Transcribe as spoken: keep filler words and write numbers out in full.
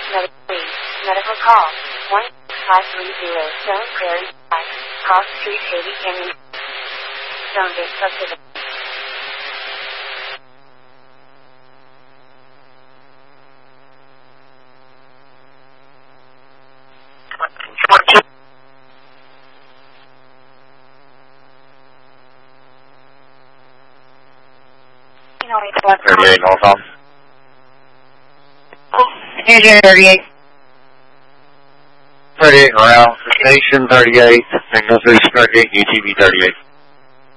Medical, medical call. one five three zero Stone Prairie Drive, Cross Street, Shady Canyon. Stone Gate Subdivision. thirty-eight, North thirty-eight. thirty-eight around the station, thirty-eight, Signal three thirty-eight, U T V thirty-eight.